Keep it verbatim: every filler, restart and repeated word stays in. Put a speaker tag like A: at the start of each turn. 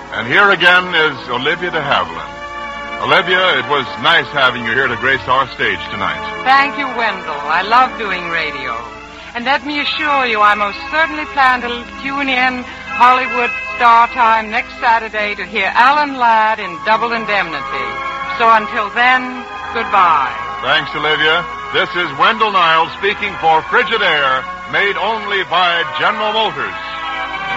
A: And here again is Olivia de Havilland. Olivia, it was nice having you here to grace our stage tonight.
B: Thank you, Wendell. I love doing radio. And let me assure you, I most certainly plan to tune in Hollywood Star Time next Saturday to hear Alan Ladd in Double Indemnity. So until then, goodbye.
A: Thanks, Olivia. This is Wendell Niles speaking for Frigidaire, made only by General Motors.